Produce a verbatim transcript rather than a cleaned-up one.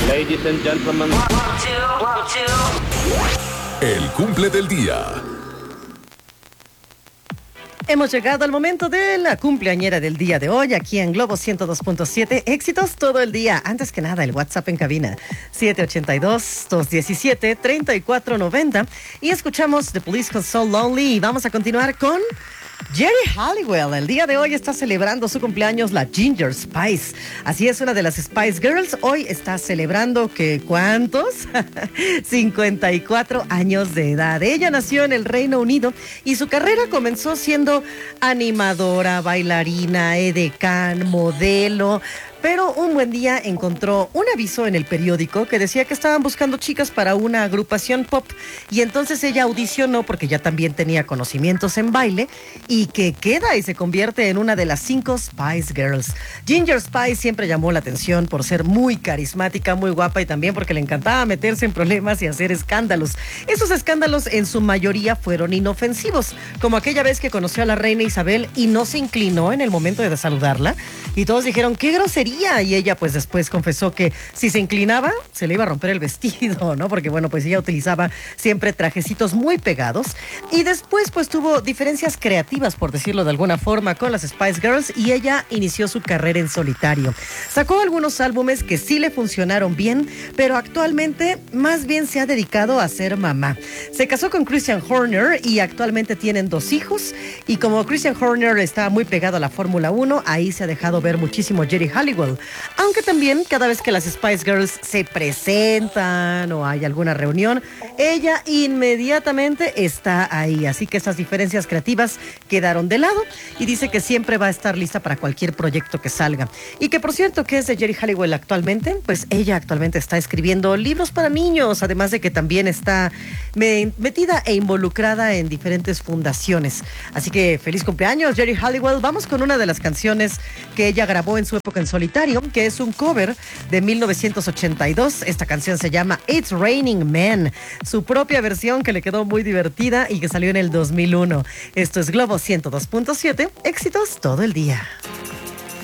Ladies and gentlemen. El cumple del día. Hemos llegado al momento de la cumpleañera del día de hoy, aquí en Globo ciento dos punto siete. Éxitos todo el día. Antes que nada, el WhatsApp en cabina, siete ocho dos, dos uno siete, tres cuatro nueve cero. Y escuchamos The Police con So Lonely. Y vamos a continuar con Geri Halliwell. El día de hoy está celebrando su cumpleaños la Ginger Spice. Así es, una de las Spice Girls. Hoy está celebrando que ¿cuántos? cincuenta y cuatro años de edad. Ella nació en el Reino Unido y su carrera comenzó siendo animadora, bailarina, edecán, modelo. Pero un buen día encontró un aviso en el periódico que decía que estaban buscando chicas para una agrupación pop, y entonces ella audicionó porque ya también tenía conocimientos en baile, y que queda y se convierte en una de las cinco Spice Girls. Ginger Spice siempre llamó la atención por ser muy carismática, muy guapa, y también porque le encantaba meterse en problemas y hacer escándalos. Esos escándalos en su mayoría fueron inofensivos, como aquella vez que conoció a la reina Isabel y no se inclinó en el momento de saludarla, y todos dijeron ¡qué grosería! Y ella pues después confesó que si se inclinaba se le iba a romper el vestido, ¿no? Porque bueno, pues ella utilizaba siempre trajecitos muy pegados, y después pues tuvo diferencias creativas, por decirlo de alguna forma, con las Spice Girls, y ella inició su carrera en solitario. Sacó algunos álbumes que sí le funcionaron bien, pero actualmente más bien se ha dedicado a ser mamá. Se casó con Christian Horner y actualmente tienen dos hijos, y como Christian Horner está muy pegado a la Fórmula uno, ahí se ha dejado ver muchísimo Geri Halliwell. Aunque también cada vez que las Spice Girls se presentan o hay alguna reunión, ella inmediatamente está ahí. Así que esas diferencias creativas quedaron de lado, y dice que siempre va a estar lista para cualquier proyecto que salga. Y que por cierto, ¿qué es de Geri Halliwell actualmente? Pues ella actualmente está escribiendo libros para niños, además de que también está metida e involucrada en diferentes fundaciones. Así que feliz cumpleaños, Geri Halliwell. Vamos con una de las canciones que ella grabó en su época en solitario, que es un cover de mil novecientos ochenta y dos. Esta canción se llama It's Raining Men, su propia versión que le quedó muy divertida y que salió en el dos mil uno. Esto es Globo ciento dos punto siete, éxitos todo el día.